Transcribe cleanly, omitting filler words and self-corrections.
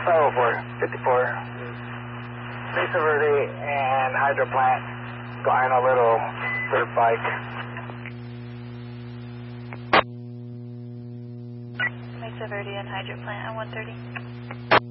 54. Mesa Verde and Hydro Plant. Flying a little dirt bike. Mesa Verde and Hydro Plant at 130.